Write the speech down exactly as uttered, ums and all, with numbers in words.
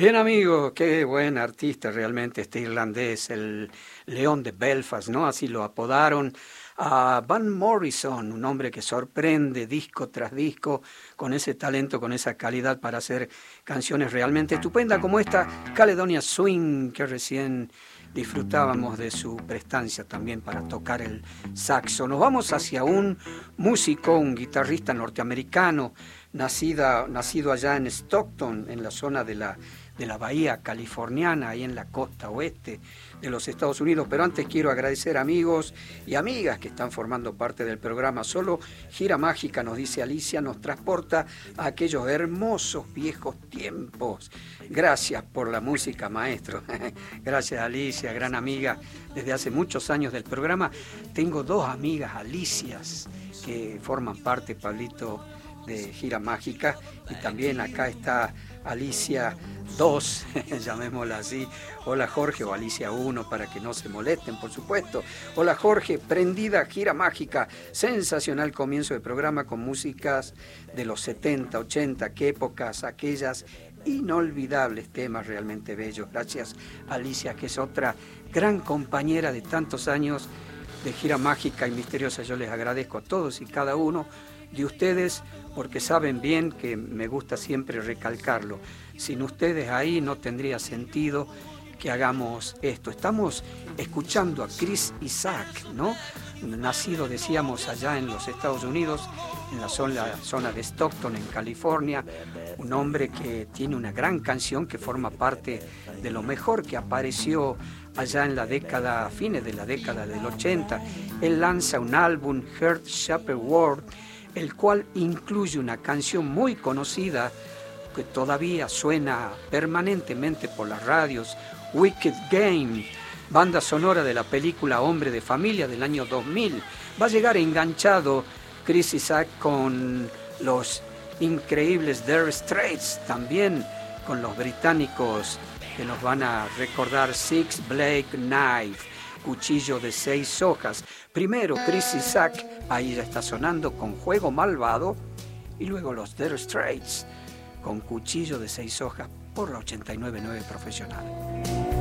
Bien, amigo, qué buen artista realmente este irlandés, el León de Belfast, ¿no? Así lo apodaron. A Van Morrison, un hombre que sorprende disco tras disco con ese talento, con esa calidad para hacer canciones realmente estupendas como esta Caledonia Swing, que recién disfrutábamos de su prestancia también para tocar el saxo. Nos vamos hacia un músico, un guitarrista norteamericano, nacida, nacido allá en Stockton, en la zona de la, de la bahía californiana, ahí en la costa oeste de los Estados Unidos. Pero antes quiero agradecer amigos y amigas que están formando parte del programa. Solo Gira Mágica, nos dice Alicia, nos transporta a aquellos hermosos viejos tiempos. Gracias por la música, maestro. Gracias, Alicia, gran amiga desde hace muchos años del programa. Tengo dos amigas Alicias que forman parte, Pablito, de Gira Mágica, y también acá está Alicia dos, llamémosla así. Hola Jorge, o Alicia uno, para que no se molesten, por supuesto. Hola Jorge, prendida Gira Mágica, sensacional comienzo de programa con músicas de los setenta, ochenta, qué épocas aquellas, inolvidables temas realmente bellos. Gracias Alicia, que es otra gran compañera de tantos años de Gira Mágica y Misteriosa. Yo les agradezco a todos y cada uno de ustedes, porque saben bien que me gusta siempre recalcarlo. Sin ustedes ahí no tendría sentido que hagamos esto. Estamos escuchando a Chris Isaak, ¿no? Nacido, decíamos, allá en los Estados Unidos, en la zona, la zona de Stockton, en California. Un hombre que tiene una gran canción que forma parte de lo mejor que apareció allá en la década, a fines de la década del ochenta. Él lanza un álbum, Heart Shaper World, el cual incluye una canción muy conocida que todavía suena permanentemente por las radios, Wicked Game, banda sonora de la película Hombre de Familia del año dos mil. Va a llegar enganchado Chris Isaak con los increíbles Dire Straits, también con los británicos que nos van a recordar Six Blade Knife, cuchillo de seis hojas. Primero Chris Isaak, ahí ya está sonando con Juego Malvado, y luego los Dire Straits con Cuchillo de seis hojas por la ochenta y nueve punto nueve Profesional.